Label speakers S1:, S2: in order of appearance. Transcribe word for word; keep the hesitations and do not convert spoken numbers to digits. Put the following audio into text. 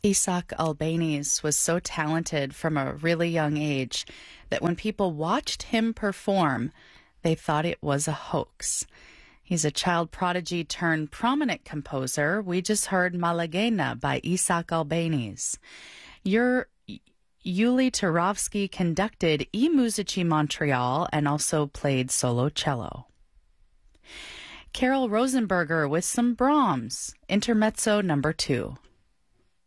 S1: Isaac Albeniz was so talented from a really young age that when people watched him perform, they thought it was a hoax. He's a child prodigy turned prominent composer. We just heard Malaguena by Isaac Albeniz. Your Yuli Turovsky conducted I Musici Montreal and also played solo cello. Carol Rosenberger with some Brahms, Intermezzo number two.